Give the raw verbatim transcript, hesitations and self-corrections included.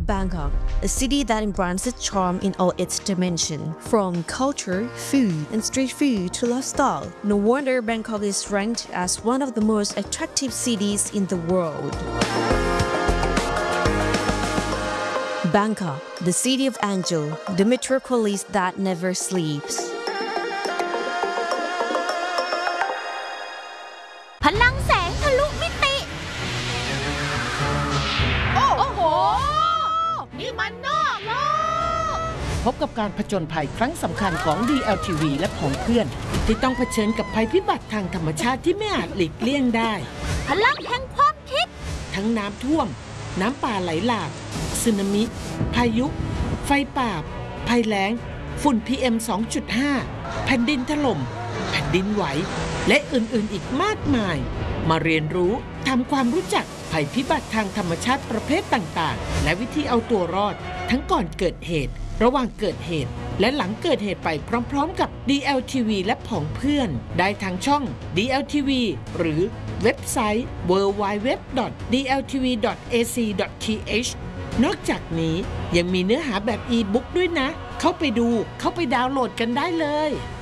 Bangkok, a city that embraces charm in all its dimensions, from culture, food, and street food to lifestyle. No wonder Bangkok is ranked as one of the most attractive cities in the world. Bangkok, the city of angel, the metropolis that never sleeps. พลังแสงทะลุมิติโอ้โหนี่มันนอกโลกพบกับการผจญภัยครั้งสำคัญของ ดี แอล ที วี และผองเพื่อนที่ต้องเผชิญกับภัยพิบัติทางธรรมชาติที่ไม่อาจหลีกเลี่ยงได้พลังแห่งความคิดทั้งน้ำท่วมน้ำป่าไหลหลากสึนามิพายุไฟป่าภัยแล้งฝุ่น พี เอ็ม สองจุดห้า แผ่นดินถล่มแผ่นดินไหวและอื่นๆอีกมากมายมาเรียนรู้ทำความรู้จักภัยพิบัติทางธรรมชาติประเภทต่างๆและวิธีเอาตัวรอดทั้งก่อนเกิดเหตุระหว่างเกิดเหตุและหลังเกิดเหตุไปพร้อมๆกับ ดี แอล ที วี และผองเพื่อนได้ทางช่อง ดี แอล ที วี หรือเว็บไซต์ ดับเบิลยู ดับเบิลยู ดับเบิลยู ดอท ดี แอล ที วี ดอท เอ ซี ดอท ที เอช นอกจากนี้ยังมีเนื้อหาแบบอีบุ๊กด้วยนะเข้าไปดูเข้าไปดาวน์โหลดกันได้เลย